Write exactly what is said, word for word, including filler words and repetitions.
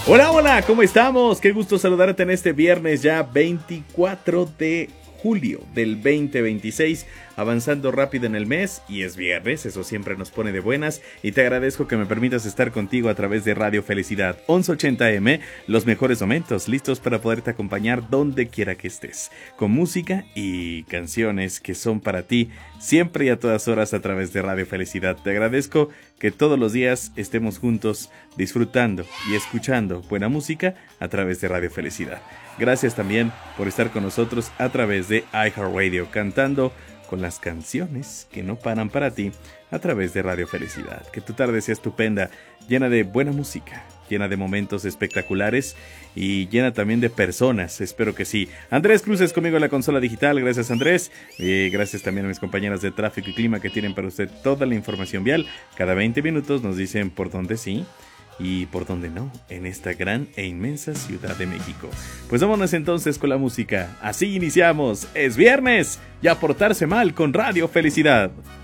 Hola, hola, ¿cómo estamos? Qué gusto saludarte en este viernes ya veinticuatro de julio del veinte veintiséis, avanzando rápido en el mes y es viernes, eso siempre nos pone de buenas y te agradezco que me permitas estar contigo a través de Radio Felicidad once ochenta eme, los mejores momentos listos para poderte acompañar donde quiera que estés, con música y canciones que son para ti siempre y a todas horas a través de Radio Felicidad. Te agradezco que todos los días estemos juntos disfrutando y escuchando buena música a través de Radio Felicidad. Gracias también por estar con nosotros a través de iHeartRadio, cantando con las canciones que no paran para ti a través de Radio Felicidad. Que tu tarde sea estupenda, llena de buena música, llena de momentos espectaculares y llena también de personas, espero que sí. Andrés Cruz es conmigo en la consola digital, gracias Andrés. Y gracias también a mis compañeras de tráfico y clima que tienen para usted toda la información vial. Cada veinte minutos nos dicen por dónde sí y por dónde no, en esta gran e inmensa Ciudad de México. Pues vámonos entonces con la música. Así iniciamos. Es viernes y a portarse mal con Radio Felicidad.